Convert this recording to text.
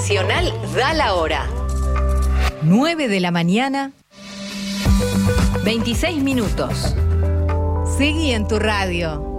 Nacional da la hora. 9 de la mañana, 26 minutos. Seguí en tu radio.